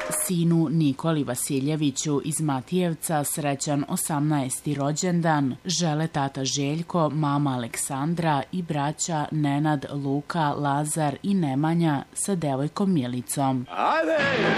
Sinu Nikoli Vasiljeviću iz Matijevca srećan 18. rođendan žele tata Željko, mama Aleksandra i braća Nenad, Luka, Lazar i Nemanja sa devojkom Milicom.